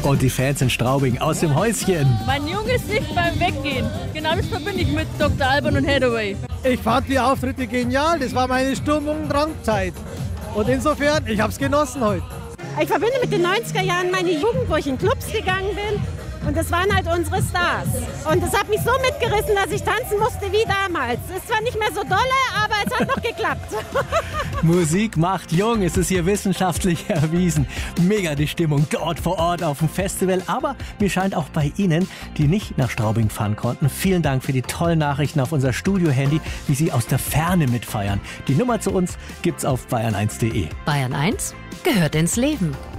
Und die Fans in Straubing aus dem Häuschen. Mein junges Ich beim Weggehen. Genau das verbinde ich mit Dr. Alban und Hathaway. Ich fand die Auftritte genial. Das war meine Sturm- und Drangzeit. Und insofern, ich habe es genossen heute. Ich verbinde mit den 90er Jahren meine Jugend, wo ich in Clubs gegangen bin. Und das waren halt unsere Stars. Und das hat mich so mitgerissen, dass ich tanzen musste wie damals. Es ist zwar nicht mehr so dolle, aber es hat noch geklappt. Musik macht jung, es ist hier wissenschaftlich erwiesen. Mega die Stimmung dort vor Ort auf dem Festival. Aber mir scheint auch bei Ihnen, die nicht nach Straubing fahren konnten. Vielen Dank für die tollen Nachrichten auf unser Studio-Handy, wie Sie aus der Ferne mitfeiern. Die Nummer zu uns gibt's auf bayern1.de. Bayern 1 gehört ins Leben.